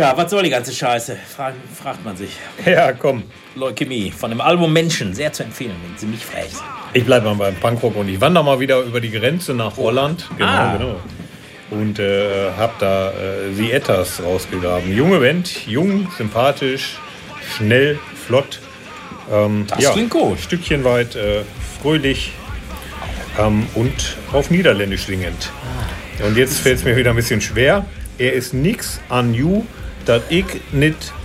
Ja, was soll die ganze Scheiße? Fragt man sich. Ja, komm. Leukämie von dem Album Menschen, sehr zu empfehlen, wenn Sie mich fragen. Ich bleibe mal beim Punkrock und ich wandere mal wieder über die Grenze nach Holland. Genau. Und hab da The Etters rausgegraben. Junge Band, jung, sympathisch, schnell, flott. Das klingt gut. Stückchen weit, fröhlich und auf Niederländisch singend. Und jetzt fällt es mir wieder ein bisschen schwer. Er ist nix an you, dat ich nicht